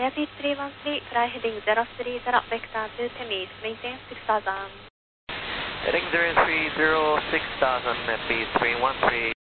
Airbus 313, fly heading 030, vector to Temis, maintain 6000. Heading 030, 6000, Airbus 313.